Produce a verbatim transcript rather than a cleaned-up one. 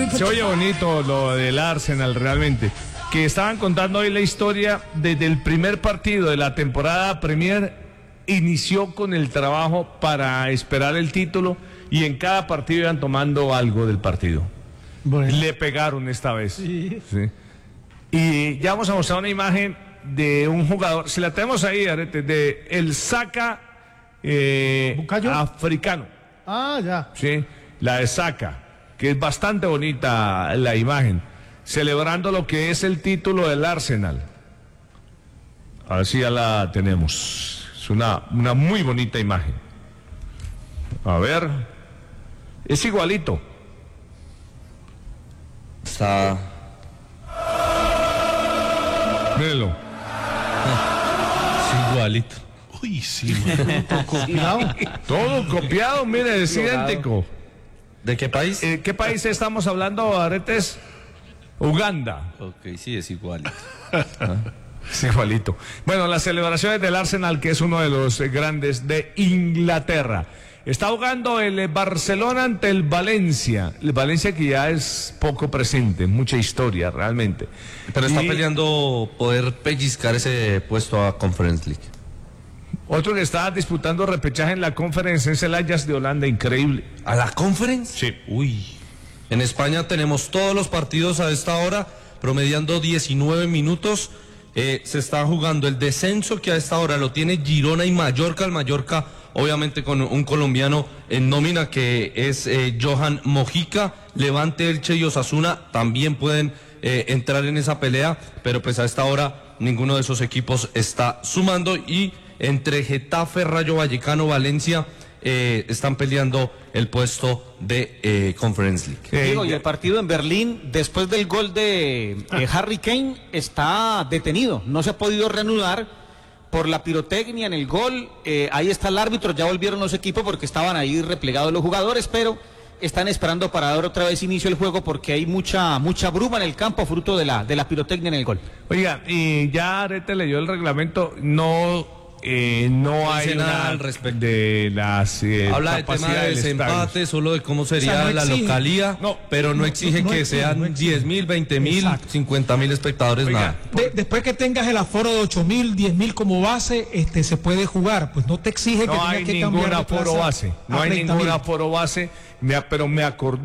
Se oye bonito lo del Arsenal realmente. Que estaban contando hoy la historia desde el primer partido de la temporada Premier. Inició con el trabajo para esperar el título y en cada partido iban tomando algo del partido. Bueno. Le pegaron esta vez. Sí. Sí. Y ya vamos a mostrar una imagen de un jugador, si la tenemos ahí, Arete, de el Saka eh, africano. Ah, ya. Sí, la de Saka, que es bastante bonita la imagen, celebrando lo que es el título del Arsenal. Ahora sí ya la tenemos. Es una, una muy bonita imagen. A ver, es igualito. Está... Mírenlo. Es igualito. Uy, sí, man. Todo copiado. Todo copiado, mire, es idéntico. ¿De qué país? Eh, ¿Qué país estamos hablando, Aretes? Uganda. Ok, sí, es igualito. Es igualito. Bueno, las celebraciones del Arsenal, que es uno de los grandes de Inglaterra. Está jugando el Barcelona ante el Valencia. El Valencia que ya es poco presente, mucha historia realmente. Pero está y... peleando poder pellizcar ese puesto a Conference League. Otro que está disputando repechaje en la Conference es el Ajax de Holanda, increíble. ¿A la Conference? Sí. Uy. En España tenemos todos los partidos a esta hora, promediando diecinueve minutos. Eh, se está jugando el descenso que a esta hora lo tiene Girona y Mallorca. El Mallorca, obviamente, con un colombiano en nómina que es eh, Johan Mojica. Levante, Elche y Osasuna también pueden eh, entrar en esa pelea, pero pues a esta hora ninguno de esos equipos está sumando. Y entre Getafe, Rayo Vallecano, Valencia eh, están peleando el puesto de eh, Conference League. Eh, Digo, y el partido en Berlín, después del gol de eh, Harry Kane, está detenido, no se ha podido reanudar por la pirotecnia en el gol. Eh, ahí está el árbitro, ya volvieron los equipos porque estaban ahí replegados los jugadores, pero están esperando para dar otra vez inicio al juego porque hay mucha mucha bruma en el campo fruto de la de la pirotecnia en el gol. Oiga, y ya Arete leyó el reglamento, no eh, no hay nada al respecto de las eh, habla de tema de desempate, solo de cómo sería, o sea, no la exige, localía, no, pero no, no exige no, no que exige, sean no diez mil, veinte mil, cincuenta mil espectadores. Oiga, nada. De, después que tengas el aforo de ocho mil, diez mil como base, este se puede jugar, pues no te exige no que tengas que cambiar de aforo base, no hay ningún aforo base, pero me acordé